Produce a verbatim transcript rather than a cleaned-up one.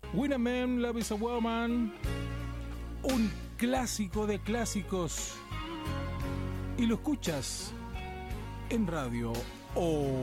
When a Man Loves a Woman, un clásico de clásicos, y lo escuchas en Radio O.